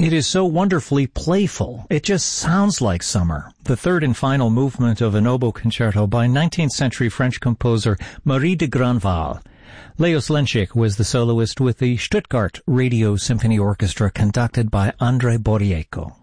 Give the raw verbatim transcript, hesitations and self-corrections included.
It is so wonderfully playful. It just sounds like summer. The third and final movement of an oboe concerto by nineteenth century French composer Marie de Grandval. Leos Lenschik was the soloist with the Stuttgart Radio Symphony Orchestra conducted by Andrei Borriecko.